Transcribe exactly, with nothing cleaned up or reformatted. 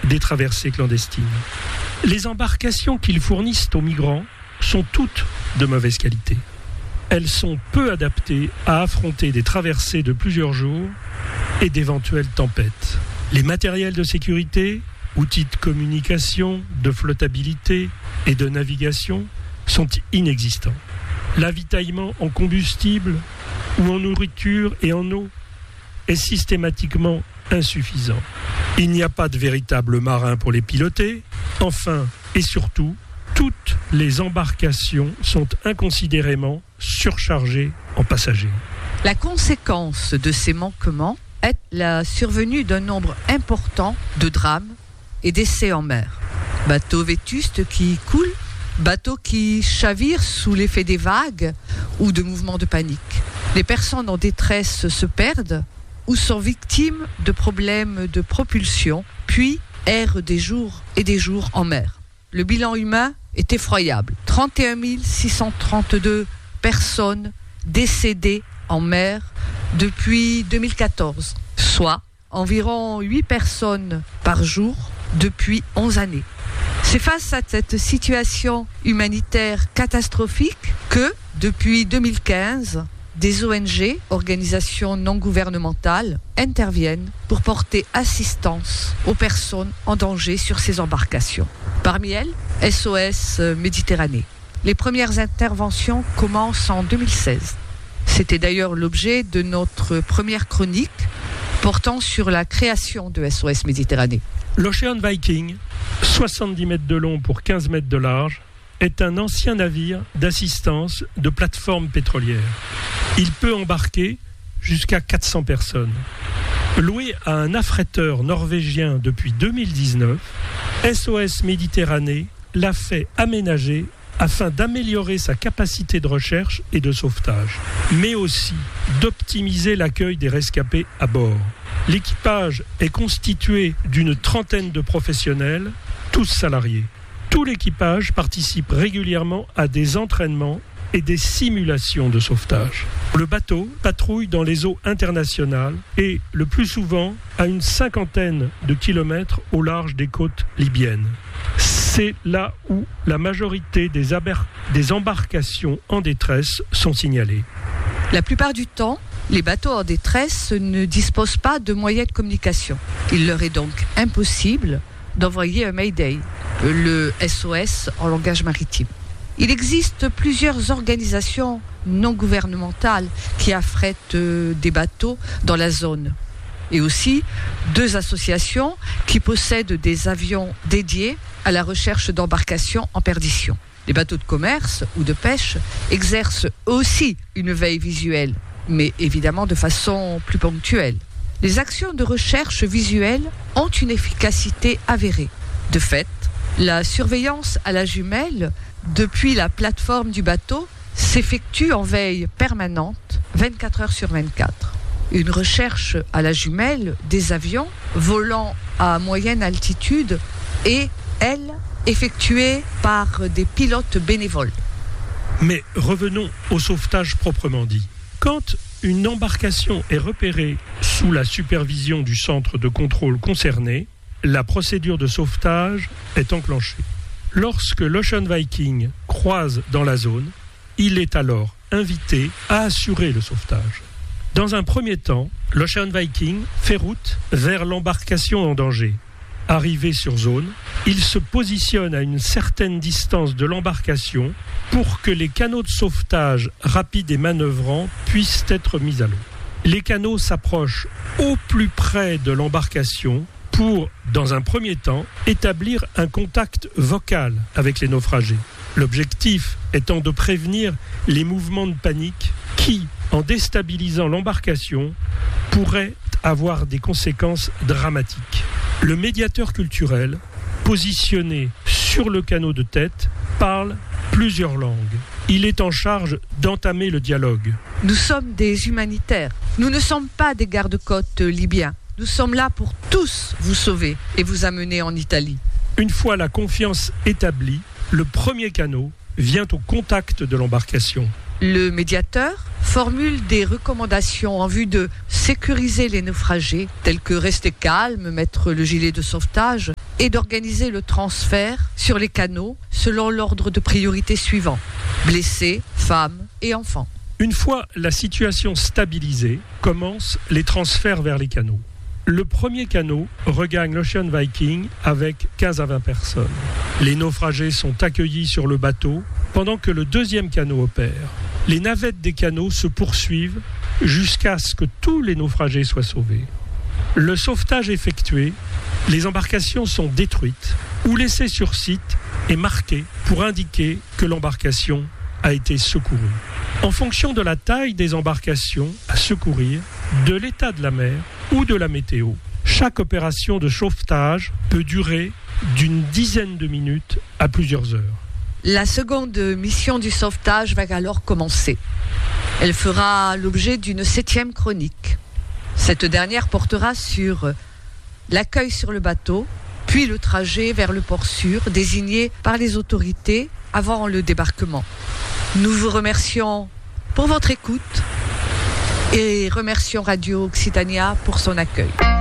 des traversées clandestines. Les embarcations qu'ils fournissent aux migrants sont toutes de mauvaise qualité. Elles sont peu adaptées à affronter des traversées de plusieurs jours et d'éventuelles tempêtes. Les matériels de sécurité, outils de communication, de flottabilité et de navigation sont inexistants. L'avitaillement en combustible ou en nourriture et en eau est systématiquement insuffisant. Il n'y a pas de véritable marin pour les piloter. Enfin et surtout, toutes les embarcations sont inconsidérément surchargées en passagers. La conséquence de ces manquements est la survenue d'un nombre important de drames et d'essais en mer. Bateaux vétustes qui coulent, bateaux qui chavirent sous l'effet des vagues ou de mouvements de panique. Les personnes en détresse se perdent ou sont victimes de problèmes de propulsion, puis errent des jours et des jours en mer. Le bilan humain est effroyable. trente et un mille six cent trente-deux personnes décédées en mer depuis deux mille quatorze, soit environ huit personnes par jour depuis onze années. C'est face à cette situation humanitaire catastrophique que, depuis deux mille quinze, des O N G, organisations non gouvernementales, interviennent pour porter assistance aux personnes en danger sur ces embarcations. Parmi elles, S O S Méditerranée. Les premières interventions commencent en deux mille seize. C'était d'ailleurs l'objet de notre première chronique portant sur la création de S O S Méditerranée. L'Ocean Viking, soixante-dix mètres de long pour quinze mètres de large, est un ancien navire d'assistance de plateforme pétrolière. Il peut embarquer jusqu'à quatre cents personnes. Loué à un affréteur norvégien depuis deux mille dix-neuf, S O S Méditerranée l'a fait aménager afin d'améliorer sa capacité de recherche et de sauvetage, mais aussi d'optimiser l'accueil des rescapés à bord. L'équipage est constitué d'une trentaine de professionnels, tous salariés. Tout l'équipage participe régulièrement à des entraînements et des simulations de sauvetage. Le bateau patrouille dans les eaux internationales et, le plus souvent, à une cinquantaine de kilomètres au large des côtes libyennes. C'est là où la majorité des, aber- des embarcations en détresse sont signalées. La plupart du temps, les bateaux en détresse ne disposent pas de moyens de communication. Il leur est donc impossible d'envoyer un Mayday, le S O S en langage maritime. Il existe plusieurs organisations non gouvernementales qui affrètent des bateaux dans la zone. Et aussi deux associations qui possèdent des avions dédiés à la recherche d'embarcations en perdition. Les bateaux de commerce ou de pêche exercent aussi une veille visuelle, mais évidemment de façon plus ponctuelle. Les actions de recherche visuelle ont une efficacité avérée. De fait, la surveillance à la jumelle depuis la plateforme du bateau s'effectue en veille permanente, vingt-quatre heures sur vingt-quatre. Une recherche à la jumelle des avions volant à moyenne altitude est, elle, effectuée par des pilotes bénévoles. Mais revenons au sauvetage proprement dit. Quand une embarcation est repérée sous la supervision du centre de contrôle concerné, la procédure de sauvetage est enclenchée. Lorsque l'Ocean Viking croise dans la zone, il est alors invité à assurer le sauvetage. Dans un premier temps, l'Ocean Viking fait route vers l'embarcation en danger. Arrivé sur zone, il se positionne à une certaine distance de l'embarcation pour que les canaux de sauvetage rapides et manœuvrants puissent être mis à l'eau. Les canaux s'approchent au plus près de l'embarcation pour, dans un premier temps, établir un contact vocal avec les naufragés. L'objectif étant de prévenir les mouvements de panique qui, en déstabilisant l'embarcation, pourraient avoir des conséquences dramatiques. Le médiateur culturel, positionné sur le canot de tête, parle plusieurs langues. Il est en charge d'entamer le dialogue. Nous sommes des humanitaires. Nous ne sommes pas des gardes-côtes libyens. Nous sommes là pour tous vous sauver et vous amener en Italie. Une fois la confiance établie, le premier canot vient au contact de l'embarcation. Le médiateur formule des recommandations en vue de sécuriser les naufragés, telles que rester calme, mettre le gilet de sauvetage et d'organiser le transfert sur les canaux selon l'ordre de priorité suivant: blessés, femmes et enfants. Une fois la situation stabilisée, commencent les transferts vers les canaux. Le premier canot regagne l'Ocean Viking avec quinze à vingt personnes. Les naufragés sont accueillis sur le bateau pendant que le deuxième canot opère. Les navettes des canots se poursuivent jusqu'à ce que tous les naufragés soient sauvés. Le sauvetage effectué, les embarcations sont détruites ou laissées sur site et marquées pour indiquer que l'embarcation a été secourue. En fonction de la taille des embarcations à secourir, de l'état de la mer ou de la météo, chaque opération de sauvetage peut durer d'une dizaine de minutes à plusieurs heures. La seconde mission du sauvetage va alors commencer. Elle fera l'objet d'une septième chronique. Cette dernière portera sur l'accueil sur le bateau, puis le trajet vers le port sûr désigné par les autorités avant le débarquement. Nous vous remercions pour votre écoute et remercions Radio Occitania pour son accueil.